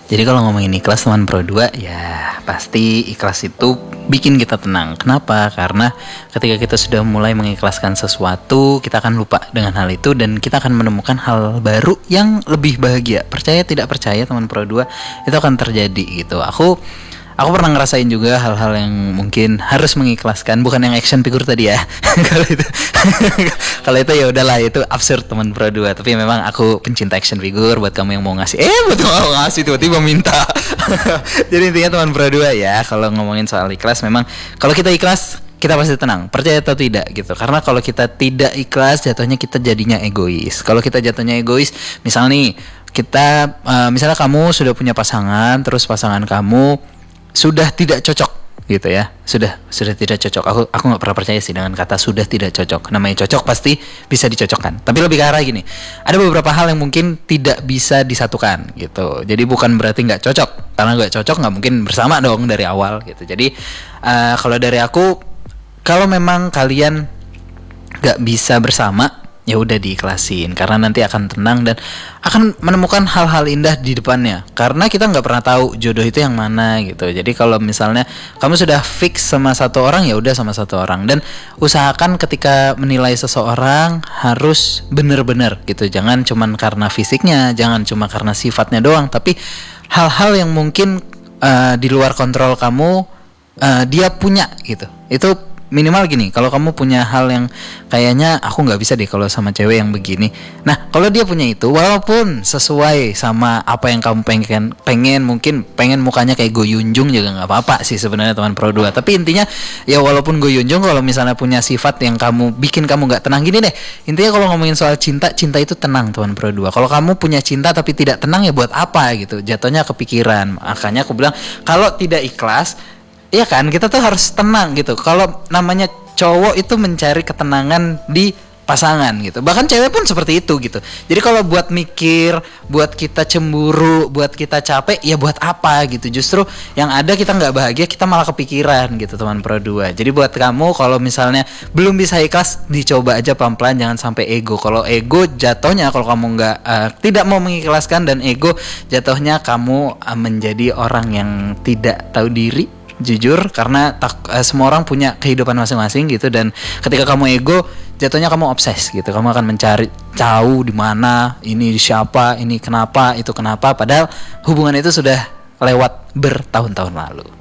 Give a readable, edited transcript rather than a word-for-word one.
Jadi kalau ngomongin ikhlas teman Pro 2, ya pasti ikhlas itu bikin kita tenang. Kenapa? Karena ketika kita sudah mulai mengikhlaskan sesuatu, kita akan lupa dengan hal itu dan kita akan menemukan hal baru yang lebih bahagia. Percaya tidak percaya teman Pro 2, itu akan terjadi gitu. Aku pernah ngerasain juga hal-hal yang mungkin harus mengikhlaskan, bukan yang action figure tadi ya. Kalau itu kalau itu ya udahlah, itu absurd teman Pro 2. Tapi memang aku pencinta action figure. Buat kamu yang mau ngasih, buat kamu mau ngasih tiba-tiba minta. Jadi intinya teman Pro 2 ya, kalau ngomongin soal ikhlas, memang kalau kita ikhlas kita pasti tenang, percaya atau tidak gitu. Karena kalau kita tidak ikhlas, jatuhnya kita jadinya egois. Kalau kita jatuhnya egois, misal nih kita misalnya kamu sudah punya pasangan, terus pasangan kamu sudah tidak cocok gitu ya, sudah tidak cocok. Aku nggak pernah percaya sih dengan kata sudah tidak cocok. Namanya cocok pasti bisa dicocokkan, tapi lebih ke arah gini, ada beberapa hal yang mungkin tidak bisa disatukan gitu. Jadi bukan berarti nggak cocok, karena nggak cocok nggak mungkin bersama dong dari awal gitu. Jadi kalau dari aku, kalau memang kalian nggak bisa bersama, ya udah diikhlasin, karena nanti akan tenang dan akan menemukan hal-hal indah di depannya. Karena kita nggak pernah tahu jodoh itu yang mana gitu. Jadi kalau misalnya kamu sudah fix sama satu orang, ya udah sama satu orang. Dan usahakan ketika menilai seseorang harus benar-benar gitu. Jangan cuman karena fisiknya, jangan cuma karena sifatnya doang, tapi hal-hal yang mungkin di luar kontrol kamu dia punya gitu. Itu minimal gini, kalau kamu punya hal yang kayaknya aku nggak bisa deh kalau sama cewek yang begini. Nah, kalau dia punya itu, walaupun sesuai sama apa yang kamu pengen mungkin pengen mukanya kayak Go Yunjung juga nggak apa-apa sih sebenarnya teman Pro 2. Tapi intinya ya walaupun Go Yunjung, kalau misalnya punya sifat yang bikin kamu nggak tenang, gini deh. Intinya kalau ngomongin soal cinta itu tenang teman Pro 2. Kalau kamu punya cinta tapi tidak tenang, ya buat apa gitu? Jatuhnya kepikiran. Makanya aku bilang kalau tidak ikhlas, iya kan, kita tuh harus tenang gitu. Kalau namanya cowok itu mencari ketenangan di pasangan gitu. Bahkan cewek pun seperti itu gitu. Jadi kalau buat mikir, buat kita cemburu, buat kita capek, ya buat apa gitu. Justru yang ada kita nggak bahagia, kita malah kepikiran gitu teman Pro 2. Jadi buat kamu kalau misalnya belum bisa ikhlas, dicoba aja pelan-pelan, jangan sampai ego. Kalau ego jatuhnya, kalau kamu nggak tidak mau mengikhlaskan dan ego, jatuhnya kamu menjadi orang yang tidak tahu diri. Jujur, karena semua orang punya kehidupan masing-masing gitu, dan ketika kamu ego, jatuhnya kamu obses gitu. Kamu akan mencari tahu di mana, ini siapa, ini kenapa, itu kenapa, padahal hubungan itu sudah lewat bertahun-tahun lalu.